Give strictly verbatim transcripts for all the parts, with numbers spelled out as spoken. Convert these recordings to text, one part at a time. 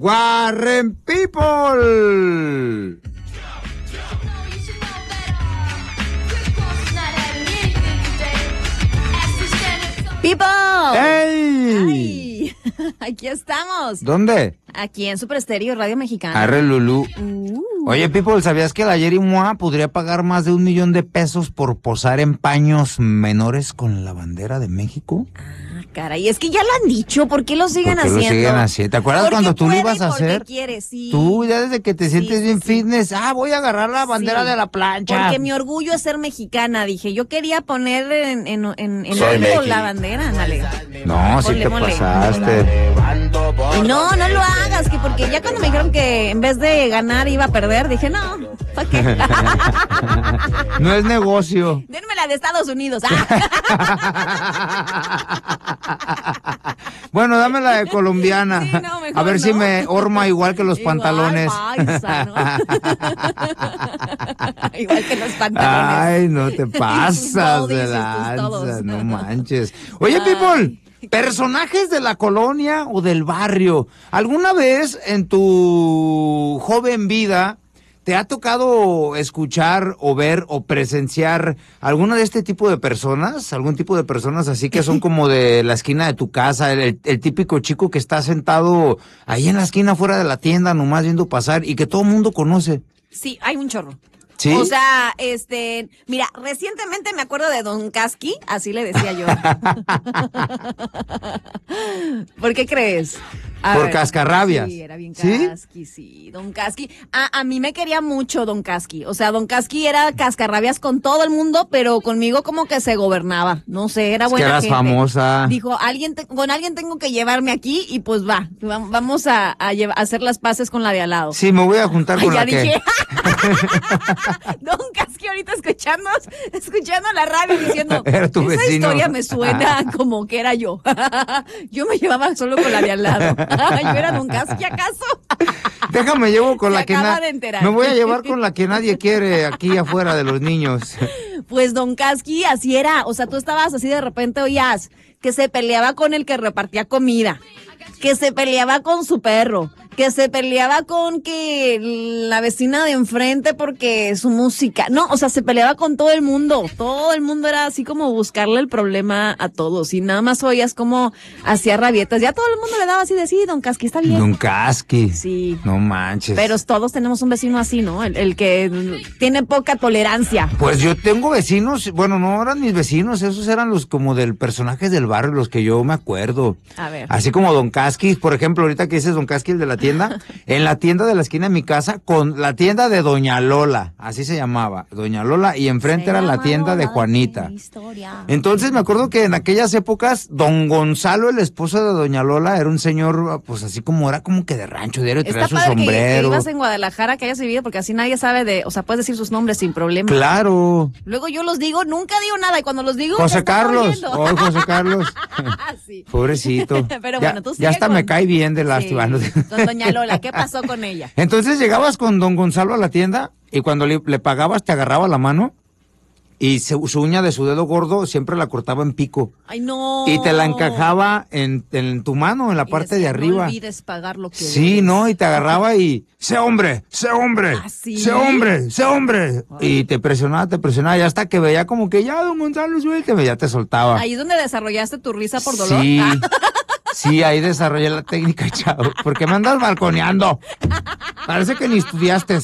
Warren People. People. ¡Ey! Ay, aquí estamos. ¿Dónde? Aquí en Super Estéreo Radio Mexicana. Arre Lulú. Uh. Oye, People, ¿sabías que la Jerry Moa podría pagar más de un millón de pesos por posar en paños menores con la bandera de México? Ah, caray, es que ya lo han dicho, ¿por qué lo siguen ¿Por qué haciendo? lo siguen haciendo? ¿Te acuerdas Porque cuando tú lo puede ibas a y porque hacer? quiere, sí. Tú ya desde que te Sí, sientes sí, bien sí. fitness, ah, voy a agarrar la bandera Sí. de la plancha. Porque mi orgullo es ser mexicana, dije. Yo quería poner en, en, en, en Soy algo México. la bandera, ándale. No, sí Mole, te mole. pasaste. Y no, no lo hagas, que porque ya cuando me dijeron que en vez de ganar iba a perder, dije, no, ¿para qué? No es negocio. Denme la de Estados Unidos. Bueno, dame la de colombiana. Sí, no, mejor a ver no. si me horma igual que los Igual, pantalones. paisa, ¿no? Igual que los pantalones. Ay, no te pasas de Bodies, estos lanza, todos. no manches. Oye, Ay. People, personajes de la colonia o del barrio, ¿alguna vez en tu joven vida te ha tocado escuchar o ver o presenciar alguna de este tipo de personas? ¿Algún tipo de personas así que son como de la esquina de tu casa, el, el típico chico que está sentado ahí en la esquina fuera de la tienda nomás viendo pasar y que todo el mundo conoce? Sí, hay un chorro. ¿Sí? O sea, este, mira, recientemente me acuerdo de Don Casqui, así le decía yo. ¿Por qué crees? A Por ver, cascarrabias. Sí, era bien ¿Sí? Casqui, sí, Don Casqui. A, a mí me quería mucho Don Casqui. O sea, Don Casqui era cascarrabias con todo el mundo, pero conmigo como que se gobernaba. No sé, era Es que buena eras gente. famosa. Dijo, alguien te- con alguien tengo que llevarme aquí y pues va, va- vamos a, a lleva- a hacer las paces con la de al lado. Sí, me voy a juntar Ay, con ya la que... dije. Don Casqui ahorita escuchando, escuchando la radio diciendo, Era tu esa vecino. historia me suena como que era yo. Yo me llevaba solo con la de al lado. Yo era Don Casqui, ¿acaso? Déjame llevo con Se la que acaba na- de enterar. me voy a llevar con la que nadie quiere aquí afuera de los niños. Pues Don Casqui así era, o sea, tú estabas así de repente oías que se peleaba con el que repartía comida, que se peleaba con su perro, que se peleaba con que la vecina de enfrente porque su música, no, o sea, se peleaba con todo el mundo, todo el mundo era así como buscarle el problema a todos y nada más oías como hacía rabietas, ya todo el mundo le daba así de sí, Don Casqui está bien. Don Casqui. Sí. No manches. Pero todos tenemos un vecino así, ¿no? El, el que tiene poca tolerancia. Pues yo tengo vecinos, bueno, no eran mis vecinos, esos eran los como del personajes del barrio, los que yo me acuerdo. A ver. Así como Don Casqui, por ejemplo, ahorita que dices Don Casqui, el de la tienda, en la tienda de la esquina de mi casa, con la tienda de Doña Lola, así se llamaba, Doña Lola, y enfrente era la tienda de Juanita. Entonces me acuerdo que en aquellas épocas, Don Gonzalo, el esposo de Doña Lola, era un señor, pues así como, era como que de rancho, diario, traía Está su padre que, que sombrero. ibas en Guadalajara, que hayas vivido, porque así nadie sabe de, o sea, puedes decir sus nombres sin problema. Claro. Luego yo los digo, nunca digo nada, y cuando los digo, me José están Carlos, oyendo. hoy José Carlos. Sí. Pobrecito. Pero ya, bueno, tú ya sigue hasta con- me cae bien de lástima. ¿no? Sí. Con Doña Lola, ¿qué pasó con ella? Entonces llegabas con don Gonzalo a la tienda y cuando le, le pagabas te agarraba la mano y se- su uña de su dedo gordo siempre la cortaba en pico Ay, no. y te la encajaba en, en tu mano, en la Y parte decía, de arriba. No olvides pagar lo que Sí, debes. no, y te agarraba y ¡sé hombre! ¡sé hombre! ¿Ah, sí? ¡sé hombre! ¡sé hombre! Y te presionaba, te presionaba y hasta que veía como que ya don Gonzalo suélteme, ya te soltaba. Ahí es donde desarrollaste tu risa por dolor. Sí, Ah. sí, ahí desarrollé la técnica, chavo. Porque me andas balconeando. Parece que ni estudiaste.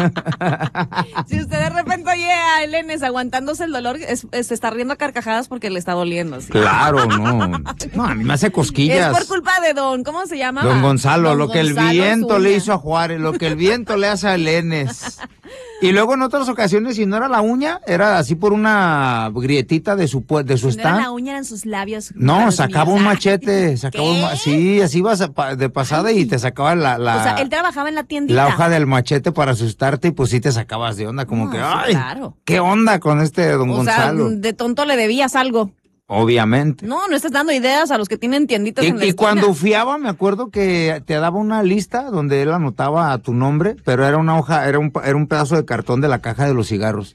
Si usted de repente oye a Elenes aguantándose el dolor, es- es- se está riendo a carcajadas porque le está doliendo. ¿sí? Claro, no. No, a mí me hace Es cosquillas. por culpa de don, ¿cómo se llama? Don Gonzalo, Don lo que el Gonzalo viento le Zúñiga. hizo a Juárez, lo que el viento le hace a Elenes. Y luego en otras ocasiones, si no era la uña, era así por una grietita de su, pu- de su Si no era stand. la uña, eran sus labios. No, raros sacaba míos. un Ah. machete, sacaba un ma- ¿Qué? sí, así ibas a pa- de pasada y te sacaba la, la, O sea, él trabajaba en la tiendita. la hoja del machete para asustarte y pues sí te sacabas de onda, como No, que, sí, ay, claro. ¿qué onda con este don O sea, Gonzalo? de tonto le debías algo. Obviamente. No, no estás dando ideas a los que tienen tienditas Y, en la y esquina. cuando fiaba, me acuerdo que te daba una lista donde él anotaba tu nombre, pero era una hoja, era un, pa- era un pedazo de cartón de la caja de los cigarros.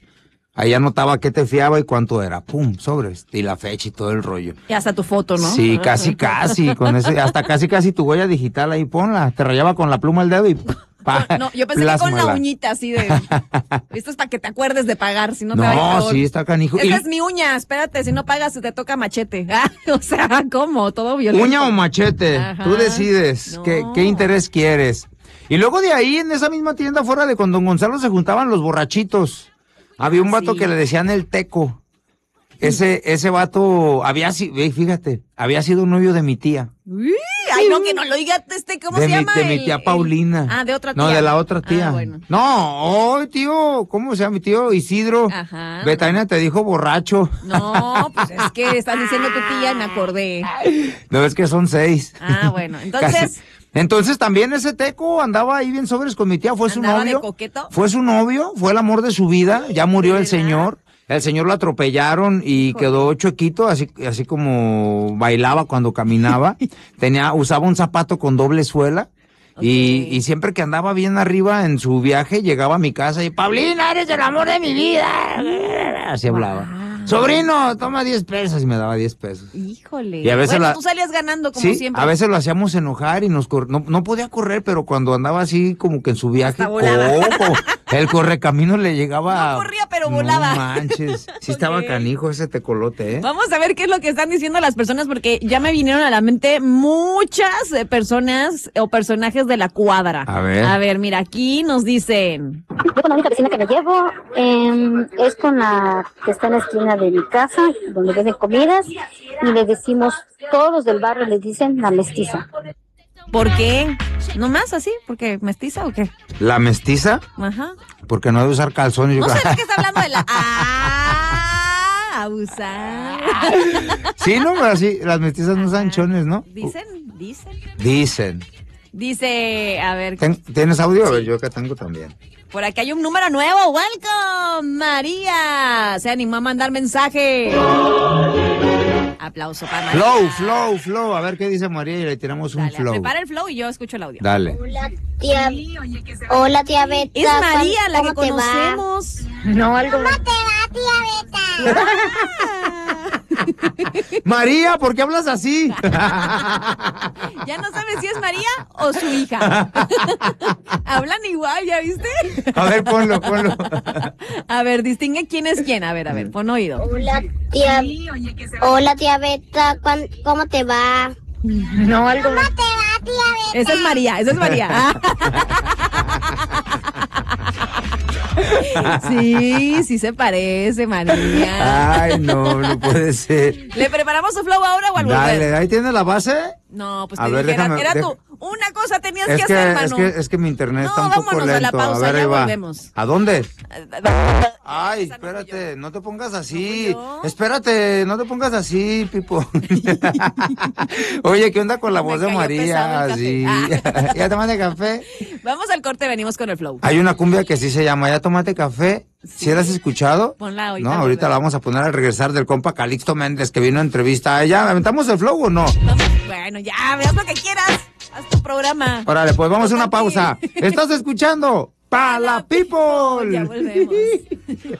Ahí anotaba qué te fiaba y cuánto era. Pum, sobres. Y la fecha y todo el rollo. Y hasta tu foto, ¿no? Sí, casi, casi. Con ese, hasta casi, casi tu huella digital ahí ponla. Te rayaba con la pluma el dedo y... Pa, no, yo pensé que con la uñita así de... Esto es para que te acuerdes de pagar, si no te no, va a ir peor. Sí, está canijo. Esta y... es mi uña, espérate, si no pagas te toca machete. O sea, ¿cómo? Todo violento. Uña o machete, Ajá. Tú decides no. qué, qué interés quieres. Y luego de ahí, en esa misma tienda fuera de con Don Gonzalo se juntaban los borrachitos. Había un vato sí. que le decían el teco. Ese, ese vato había sido, fíjate, había sido novio de mi tía. Uy, ay, no, que no lo diga este, ¿cómo de se mi, llama? De el, mi tía Paulina. El... Ah, de otra tía. No, de la otra tía. Ah, bueno. No, oh, tío, ¿cómo se llama mi tío? Isidro. Ajá. Betania te dijo borracho. No, pues es que estás diciendo tu tía, me acordé. No, es que son seis. Ah, bueno, entonces... Casi. Entonces también ese teco andaba ahí bien sobres con mi tía, fue su novio. ¿De coqueto? Fue su novio, fue el amor de su vida, ya murió el señor. El señor lo atropellaron y Joder. quedó chuequito, así, así como bailaba cuando caminaba. Tenía, usaba un zapato con doble suela. Okay. Y, y siempre que andaba bien arriba en su viaje, llegaba a mi casa y, Paulina, eres el amor de mi vida. Así wow. hablaba. Sobrino, toma diez pesos y me daba diez pesos. Híjole. Y a veces bueno, la... tú salías ganando como sí, siempre. A veces lo hacíamos enojar y nos cor... no, no podía correr, pero cuando andaba así como que en su viaje, ¡ojo! El correcamino le llegaba. No corría, pero volaba. No manches. Sí okay. Estaba canijo ese tecolote, ¿eh? Vamos a ver qué es lo que están diciendo las personas, porque ya me vinieron a la mente muchas personas o personajes de la cuadra. A ver. A ver, mira, aquí nos dicen. Yo con la única vecina que me llevo eh, es con la que está en la esquina de mi casa, donde venden comidas, y le decimos, todos los del barrio le dicen la mestiza. ¿Por qué? ¿No más así? ¿Porque mestiza o qué? ¿La mestiza? Ajá. Porque no debe usar calzones. No sé de qué está hablando de la... ¡Ah! Abusar. Sí, no, pero así, las mestizas no usan chones, ¿no? Dicen, dicen. Dicen. Dice, a ver... Ten, ¿Tienes audio? Sí. A ver, yo acá tengo también. Por aquí hay un número nuevo. ¡Welcome, María! Se animó a mandar mensaje. Aplauso para María. Flow, flow, flow. A ver qué dice María y le tiramos un Dale, flow. Prepara el flow y yo escucho el audio. Dale. Hola, tía. Hola, tía Beta. Es María, la que conocemos. No, algo... ¿Cómo te va, tía Beta? María, ¿por qué hablas así? Ya no sabes si es María o su hija. Hablan igual, ¿ya viste? A ver, ponlo, ponlo. A ver, distingue quién es quién. A ver, a ver, pon oído. Hola, tía. Hola, tía Beta. ¿Cómo te va? No, algo... ¿Cómo te va, tía Beta? Esa es María, esa es María. Sí, sí se parece, María. Ay, no, no puede ser. ¿Le preparamos su flow ahora o al Dale, volver? ¿ahí tiene la base? No, pues a te ver, dije, déjame, era deja... tú. Una cosa tenías es que, que hacer, mano. Es que, es que mi internet no, está un poco vámonos lento. A la pausa, a ver, ya ahí va. volvemos. ¿A dónde? Ay, espérate, no te pongas así. ¿No espérate, no te pongas así, Pipo. Oye, ¿qué onda con la voz de María? Sí. Ah. ¿Ya tomaste café? Vamos al corte, venimos con el flow. Hay una cumbia que sí se llama ¿Ya tomaste café? ¿Sí, ¿Sí la has escuchado? Ponla ahorita. No, ahorita la vamos a poner al regresar del compa Calixto Méndez que vino a entrevista. ¿Ya aventamos el flow o no? Vamos, bueno, ya, veas lo que quieras. Haz tu programa. Órale, pues vamos a una pausa. ¿Estás escuchando? ¡Pa la People! Ya volvemos.